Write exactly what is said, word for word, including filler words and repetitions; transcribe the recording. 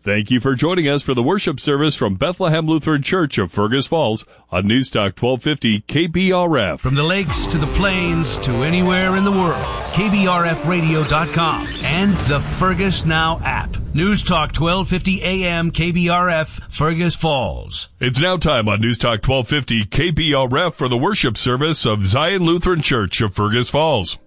Thank you for joining us for the worship service from Bethlehem Lutheran Church of Fergus Falls on News Talk twelve fifty K B R F. From the lakes to the plains to anywhere in the world, K B R F radio dot com and the Fergus Now app. News Talk twelve fifty A M K B R F, Fergus Falls. It's now time on News Talk twelve fifty K B R F for the worship service of Zion Lutheran Church of Fergus Falls.